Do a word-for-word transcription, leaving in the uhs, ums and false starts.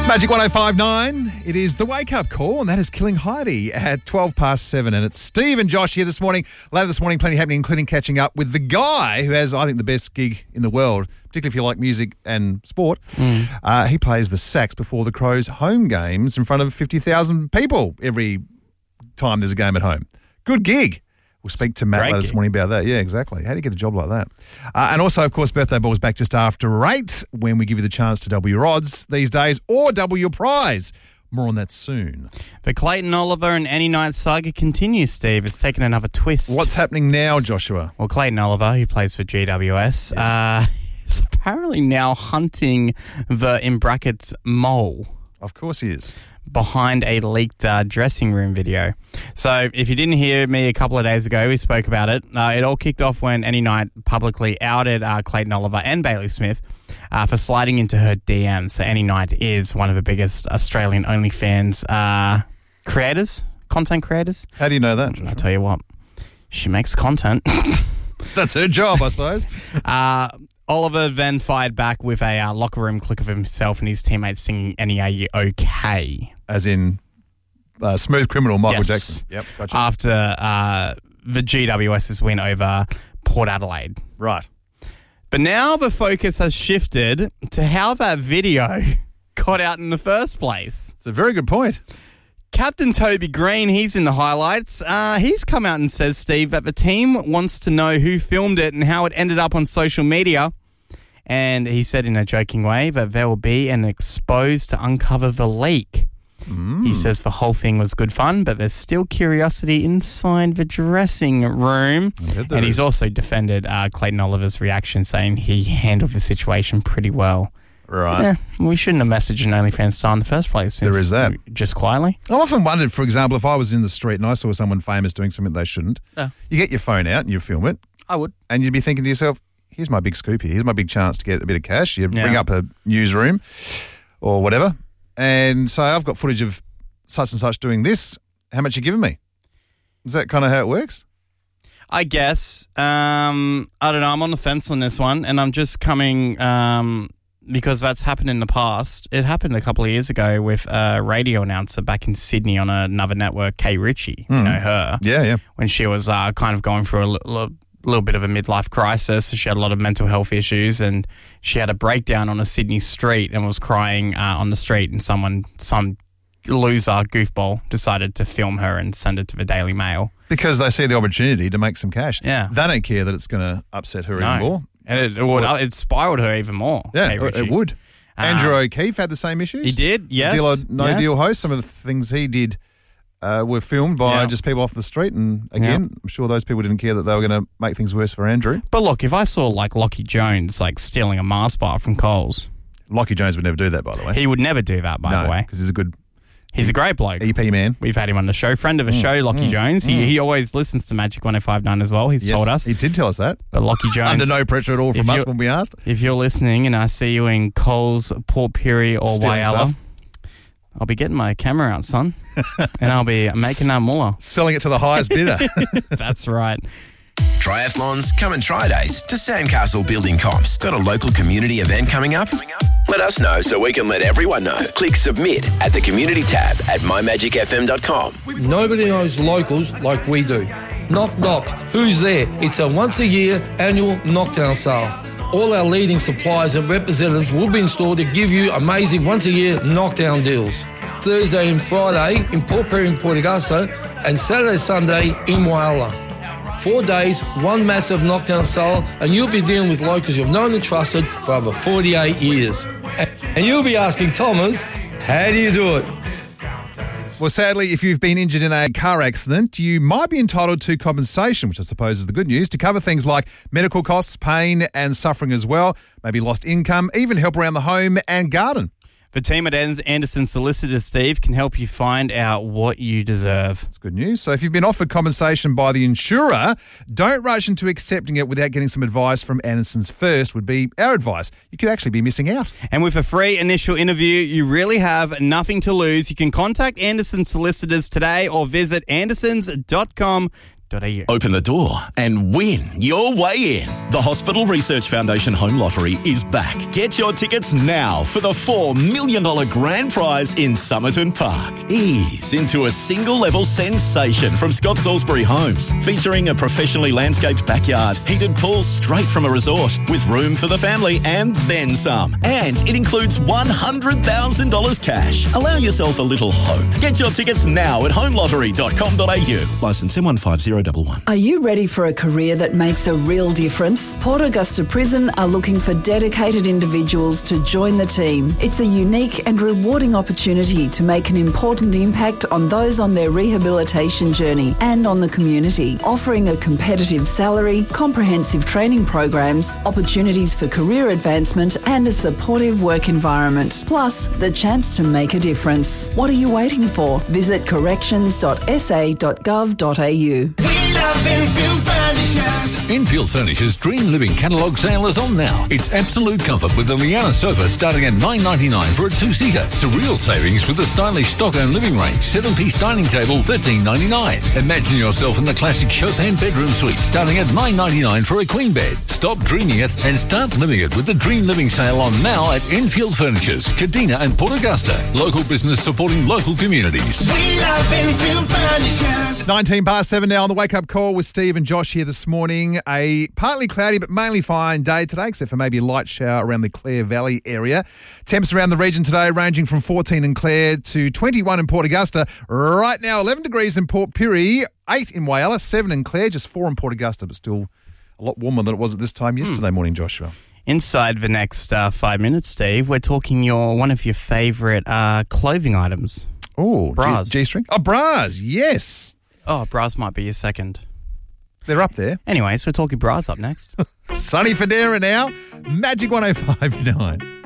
Magic one oh five point nine, it is the wake-up call, and that is Killing Heidi at twelve past seven. And it's Steve and Josh here this morning. Later this morning, plenty happening, including catching up with the guy who has, I think, the best gig in the world, particularly if you like music and sport. Mm. Uh, he plays the sax before the Crows' home games in front of fifty thousand people every time there's a game at home. Good gig. We'll speak to Matt later this morning about that. Yeah, exactly. How do you get a job like that? Uh, and also, of course, Birthday Ball's back just after eight when we give you the chance to double your odds these days or double your prize. More on that soon. The Clayton Oliver and Annie Knight saga continues, Steve. It's taken another twist. What's happening now, Joshua? Well, Clayton Oliver, who plays for G W S, yes. uh, is apparently now hunting the, in brackets, mole. Of course he is. Behind a leaked uh, dressing room video. So if you didn't hear me a couple of days ago, we spoke about it. Uh, it all kicked off when Annie Knight publicly outed uh, Clayton Oliver and Bailey Smith uh, for sliding into her D Ms. So Annie Knight is one of the biggest Australian OnlyFans uh, creators, content creators. How do you know that, Joshua? I'll tell you what. She makes content. That's her job, I suppose. uh Oliver then fired back with a uh, locker room clip of himself and his teammates singing Annie, Are You Okay? As in uh, Smooth Criminal, Michael yes. Jackson. Yep, gotcha. After uh, the GWS's win over Port Adelaide. Right. But now the focus has shifted to how that video got out in the first place. It's a very good point. Captain Toby Green, he's in the highlights. Uh, he's come out and says, Steve, that the team wants to know who filmed it and how it ended up on social media. And he said in a joking way that there will be an expose to uncover the leak. Mm. He says the whole thing was good fun, but there's still curiosity inside the dressing room. And he's also defended uh, Clayton Oliver's reaction, saying he handled the situation pretty well. Right. Yeah, we shouldn't have messaged an OnlyFans star in the first place. There is that. Just quietly. I've often wondered, for example, if I was in the street and I saw someone famous doing something they shouldn't, yeah. you get your phone out and you film it. I would. And you'd be thinking to yourself, here's my big scoop here. Here's my big chance to get a bit of cash. You yeah. bring up a newsroom or whatever and say, I've got footage of such and such doing this. How much are you giving me? Is that kind of how it works? I guess. Um, I don't know. I'm on the fence on this one, and I'm just coming... Um, because that's happened in the past. It happened a couple of years ago with a radio announcer back in Sydney on another network, Kay Ritchie. Mm. You know her. Yeah, yeah. When she was uh, kind of going through a little, little bit of a midlife crisis. She had a lot of mental health issues, and she had a breakdown on a Sydney street and was crying uh, on the street, and someone, some loser, goofball, decided to film her and send it to the Daily Mail. Because they see the opportunity to make some cash. Yeah. They don't care that it's going to upset her no. anymore. And it, it would it spiraled her even more. Yeah, it would. Uh, Andrew O'Keefe had the same issues. He did, yes. Deal or No yes. Deal host. Some of the things he did uh, were filmed by yeah. just people off the street. And again, yeah. I'm sure those people didn't care that they were going to make things worse for Andrew. But look, if I saw like Lockie Jones like stealing a Mars bar from Coles. Lockie Jones would never do that, by the way. He would never do that, by no, the way. because he's a good... He's a great bloke. E P man. We've had him on the show. Friend of the mm, show, Lockie mm, Jones. He mm. he always listens to Magic one oh five point nine as well. He's yes, told us. He did tell us that. But Lockie Jones... Under no pressure at all from us when we asked. If you're listening and I see you in Coles, Port Pirie or Stealing Whyalla, stuff. I'll be getting my camera out, son. And I'll be making that moolah. Selling it to the highest bidder. That's right. Triathlons, come and try days to Sandcastle Building Comps. Got a local community event coming up? Let us know so we can let everyone know. Click submit at the community tab at my magic f m dot com. Nobody knows locals like we do. Knock, knock. Who's there? It's a once a year annual knockdown sale. All our leading suppliers and representatives will be installed to give you amazing once a year knockdown deals. Thursday and Friday in Port Pirie and Port Augusta, and Saturday Sunday in Whyalla. Four days, one massive knockdown sale, and you'll be dealing with locals you've known and trusted for over forty-eight years. And you'll be asking Thomas, how do you do it? Well, sadly, if you've been injured in a car accident, you might be entitled to compensation, which I suppose is the good news, to cover things like medical costs, pain and suffering as well, maybe lost income, even help around the home and garden. The team at Anderson Solicitors, Steve, can help you find out what you deserve. That's good news. So if you've been offered compensation by the insurer, don't rush into accepting it without getting some advice from Anderson's first, would be our advice. You could actually be missing out. And with a free initial interview, you really have nothing to lose. You can contact Anderson Solicitors today or visit andersons dot com dot a u. Open the door and win your way in. The Hospital Research Foundation Home Lottery is back. Get your tickets now for the four million dollars grand prize in Somerton Park. Ease into a single-level sensation from Scott Salisbury Homes, featuring a professionally landscaped backyard, heated pool straight from a resort, with room for the family and then some. And it includes one hundred thousand dollars cash. Allow yourself a little hope. Get your tickets now at home lottery dot com dot a u. Licence M one five zero one one. Are you ready for a career that makes a real difference? Port Augusta Prison are looking for dedicated individuals to join the team. It's a unique and rewarding opportunity to make an important impact on those on their rehabilitation journey and on the community, offering a competitive salary, comprehensive training programs, opportunities for career advancement and a supportive work environment, plus the chance to make a difference. What are you waiting for? Visit corrections dot s a dot gov dot a u. Infield Furnishers. Infield Furnishers Dream Living Catalogue sale is on now. It's absolute comfort with the Liana sofa starting at nine ninety-nine for a two-seater. Surreal savings with the stylish Stockholm living range. Seven-piece dining table, thirteen ninety-nine. Imagine yourself in the classic Chopin bedroom suite starting at nine ninety-nine for a queen bed. Stop dreaming it and start living it with the Dream Living sale on now at Infield Furnishers, Kadina and Port Augusta. Local business supporting local communities. We love Infield Furnishers. nineteen past seven now on the Wake Up Call with Steve and Josh here this morning. A partly cloudy but mainly fine day today, except for maybe a light shower around the Clare Valley area. Temps around the region today ranging from fourteen in Clare to twenty-one in Port Augusta. Right now, eleven degrees in Port Pirie, eight in Whyalla, seven in Clare, just four in Port Augusta, but still a lot warmer than it was at this time yesterday morning, Joshua. Inside the next uh, five minutes, Steve, we're talking your one of your favourite uh, clothing items. Oh, bras. G- G-string? Oh, bras, yes. Oh, bras might be your second. They're up there. Anyways, we're talking bras up next. Sunny Federa now, Magic one oh five point nine.